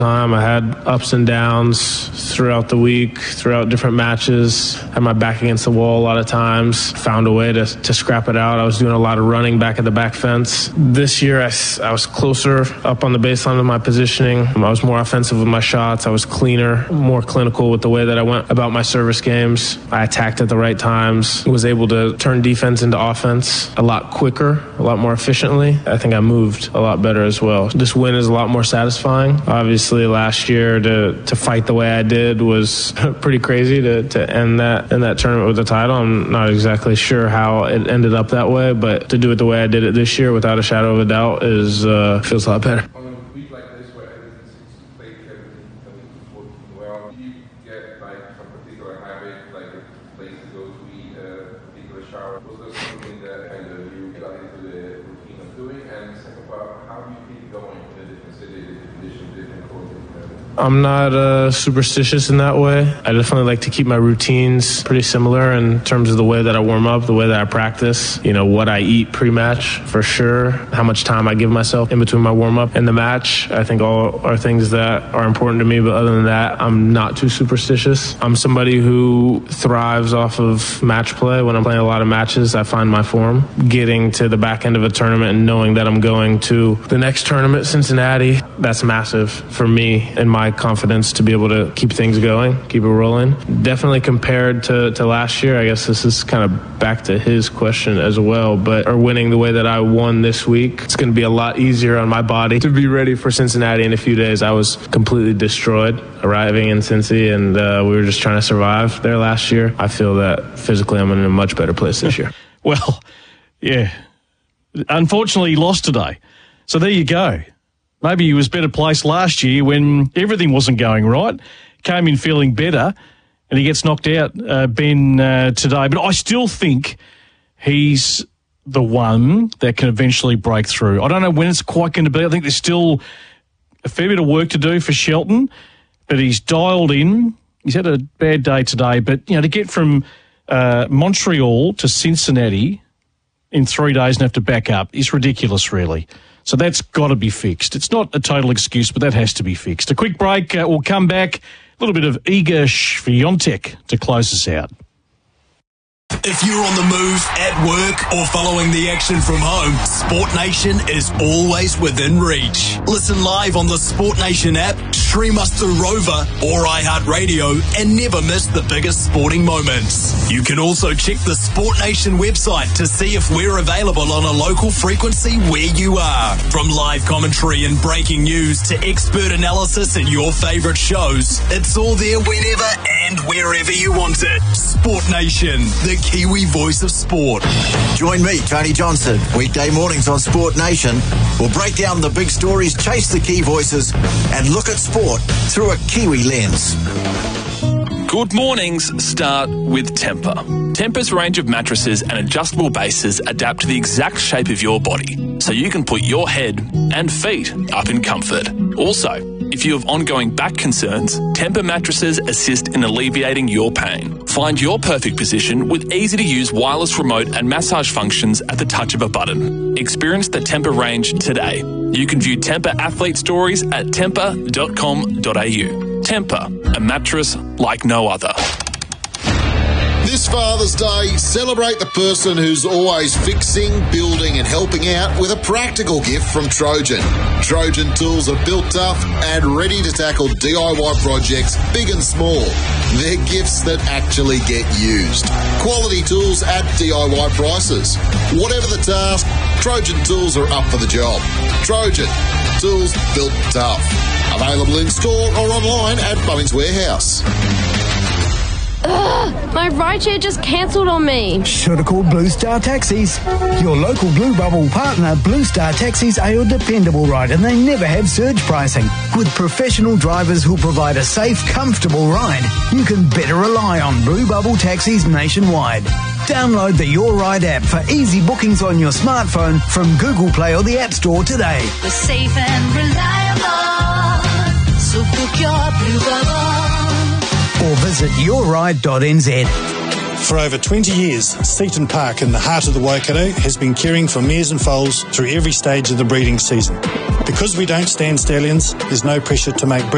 I had ups and downs throughout the week, throughout different matches. Had my back against the wall a lot of times. Found a way to scrap it out. I was doing a lot of running back at the back fence. This year, I was closer up on the baseline of my positioning. I was more offensive with my shots. I was cleaner, more clinical with the way that I went about my service games. I attacked at the right times. Was able to turn defense into offense a lot quicker, a lot more efficiently. I think I moved a lot better as well. This win is a lot more satisfying. Obviously, last year to fight the way I did was pretty crazy to end that in that tournament with the title. I'm not exactly sure how it ended up that way, but to do it the way I did it this year without a shadow of a doubt is feels a lot better. On a week like this where everything seems to play well, do you get like some particular habit, like a place to go to eat, a particular shower? Was there something that kind of you got into the routine of doing? And second part, how do you keep going in a different city, different conditions, different clothes? I'm not superstitious in that way. I definitely like to keep my routines pretty similar in terms of the way that I warm up, the way that I practice, what I eat pre-match for sure, how much time I give myself in between my warm-up and the match. I think all are things that are important to me, but other than that, I'm not too superstitious. I'm somebody who thrives off of match play. When I'm playing a lot of matches, I find my form. Getting to the back end of a tournament and knowing that I'm going to the next tournament, Cincinnati, that's massive for me and my confidence to be able to keep things going, keep it rolling. Definitely compared to last year, I guess this is kind of back to his question as well, but winning the way that I won this week, it's going to be a lot easier on my body to be ready for Cincinnati in a few days. I was completely destroyed arriving in Cincy, and we were just trying to survive there last year. I feel that physically I'm in a much better place this year. Well, yeah. Unfortunately, he lost today. So there you go. Maybe he was better placed last year when everything wasn't going right. Came in feeling better, and he gets knocked out, Ben, today. But I still think he's the one that can eventually break through. I don't know when it's quite going to be. I think there's still a fair bit of work to do for Shelton, but he's dialed in. He's had a bad day today, but to get from Montreal to Cincinnati in 3 days and have to back up is ridiculous, really. So that's got to be fixed. It's not a total excuse, but that has to be fixed. A quick break. We'll come back. A little bit of Iga Swiatek to close us out. If you're on the move, at work, or following the action from home, Sport Nation is always within reach. Listen live on the Sport Nation app, stream us through Rover or iHeartRadio, and never miss the biggest sporting moments. You can also check the Sport Nation website to see if we're available on a local frequency where you are. From live commentary and breaking news to expert analysis and your favourite shows, it's all there whenever and wherever you want it. Sport Nation, the Kiwi voice of sport. Join me, Tony Johnson, weekday mornings on Sport Nation. We'll break down the big stories, chase the key voices, and look at sport through a Kiwi lens. Good mornings start with Tempur. Tempur's range of mattresses and adjustable bases adapt to the exact shape of your body, so you can put your head and feet up in comfort. Also, if you have ongoing back concerns, Tempur mattresses assist in alleviating your pain. Find your perfect position with easy-to-use wireless remote and massage functions at the touch of a button. Experience the Tempur range today. You can view Tempur athlete stories at tempur.com.au. Tempur, a mattress like no other. This Father's Day, celebrate the person who's always fixing, building and helping out with a practical gift from Trojan. Trojan tools are built tough and ready to tackle DIY projects big and small. They're gifts that actually get used. Quality tools at DIY prices. Whatever the task, Trojan tools are up for the job. Trojan, tools built tough. Available in store or online at Bunnings Warehouse. Ugh, my rideshare just cancelled on me. Should have called Blue Star Taxis. Your local Blue Bubble partner, Blue Star Taxis, are your dependable ride, and they never have surge pricing. With professional drivers who provide a safe, comfortable ride, you can better rely on Blue Bubble Taxis nationwide. Download the Your Ride app for easy bookings on your smartphone from Google Play or the App Store today. We're safe and reliable, so book your Blue Bubble. Or visit yourride.nz. For over 20 years, Seaton Park in the heart of the Waikato has been caring for mares and foals through every stage of the breeding season. Because we don't stand stallions, there's no pressure to make breeding